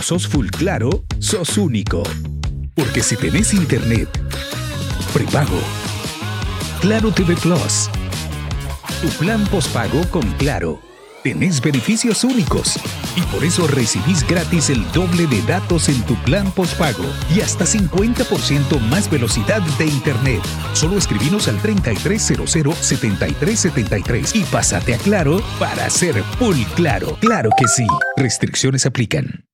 cuando sos full Claro, sos único. Porque si tenés internet, prepago, Claro TV Plus, tu plan postpago con Claro, tenés beneficios únicos y por eso recibís gratis el doble de datos en tu plan postpago y hasta 50% más velocidad de internet. Solo escribinos al 3300-7373 y pásate a Claro para ser full Claro. Claro que sí. Restricciones aplican.